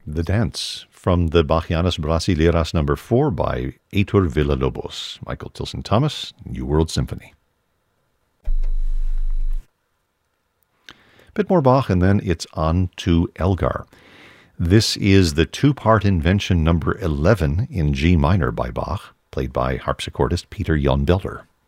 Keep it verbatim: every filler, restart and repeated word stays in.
The Dance, from the Bachianas Brasileiras number four by Heitor Villa-Lobos, Michael Tilson Thomas, New World Symphony. Bit more Bach, and then it's on to Elgar. This is the two-part invention number eleven in G minor by Bach, played by harpsichordist Peter Jan Belder.